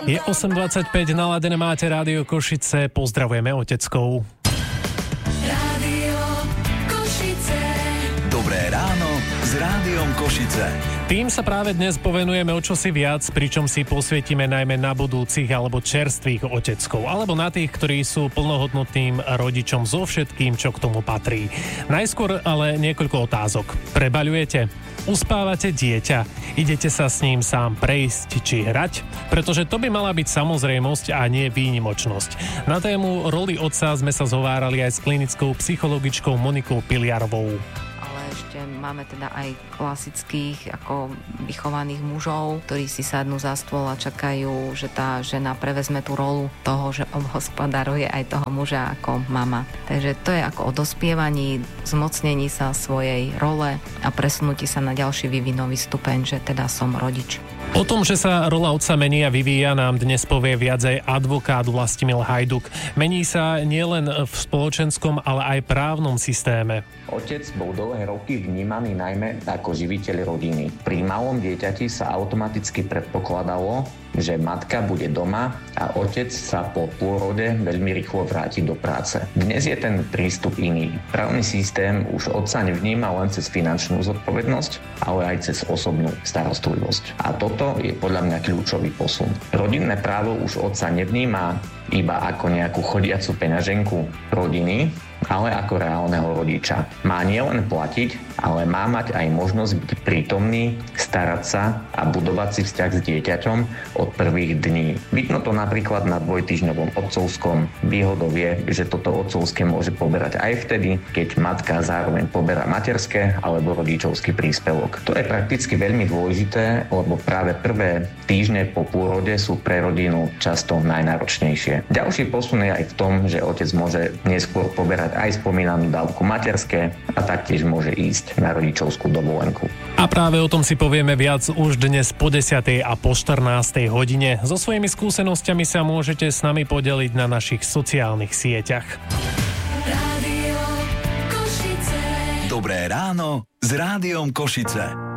Je 8.25, naladené máte Rádio Košice, pozdravujeme oteckov. Rádio Košice. Dobré ráno s Rádiom Košice. Tým sa práve dnes povenujeme o čosi viac, pričom si posvietime najmä na budúcich alebo čerstvých oteckov, alebo na tých, ktorí sú plnohodnotným rodičom so všetkým, čo k tomu patrí. Najskôr ale niekoľko otázok. Prebaľujete? Uspávate dieťa? Idete sa s ním sám prejsť či hrať? Pretože to by mala byť samozrejmosť a nie výnimočnosť. Na tému roli otca sme sa zhovárali aj s klinickou psychologičkou Monikou Piliarovou. Ešte máme teda aj klasických ako vychovaných mužov, ktorí si sadnú za stôl a čakajú, že tá žena prevezme tú rolu toho, že obhospodaruje aj toho muža ako mama. Takže to je ako o dospievaní, zmocnení sa svojej role a presunutí sa na ďalší vývinový stupeň, že teda som rodič. O tom, že sa rola otca mení a vyvíja, nám dnes povie viac aj advokát Vlastimil Hajduk. Mení sa nielen v spoločenskom, ale aj právnom systéme. Otec bol dlhé roky vnímaný najmä ako živiteľ rodiny. Pri malom dieťati sa automaticky predpokladalo, že matka bude doma a otec sa po pôrode veľmi rýchlo vráti do práce. Dnes je ten prístup iný. Právny systém už otca nevníma len cez finančnú zodpovednosť, ale aj cez osobnú starostlivosť. A toto je podľa mňa kľúčový posun. Rodinné právo už otca nevníma iba ako nejakú chodiacu peňaženku rodiny, ale ako reálneho rodiča. Má nielen platiť, ale má mať aj možnosť byť prítomný, starať sa a budovať si vzťah s dieťaťom od prvých dní. Vidno to napríklad na dvojtýždňovom otcovskom. Výhodou je, že toto otcovské môže poberať aj vtedy, keď matka zároveň poberá materské alebo rodičovský príspevok. To je prakticky veľmi dôležité, lebo práve prvé týždne po pôrode sú pre rodinu často najnáročnejšie. Ďalší posun je aj v tom, že otec môže neskôr poberať aj spomínanú dávku materské a taktiež môže ísť na rodičovskú dovolenku. A práve o tom si povieme viac už dnes po 10. a po 14. hodine. So svojimi skúsenosťami sa môžete s nami podeliť na našich sociálnych sieťach. Rádio Košice. Dobré ráno s Rádiom Košice.